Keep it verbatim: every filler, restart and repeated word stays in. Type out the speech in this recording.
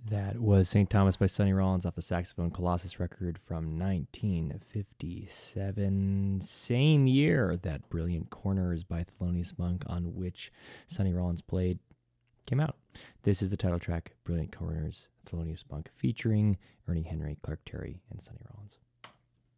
That was Saint Thomas by Sonny Rollins off the Saxophone Colossus record from nineteen fifty-seven. Same year that Brilliant Corners by Thelonious Monk, on which Sonny Rollins played, came out. This is the title track, Brilliant Corners, Thelonious Monk, featuring Ernie Henry, Clark Terry, and Sonny Rollins.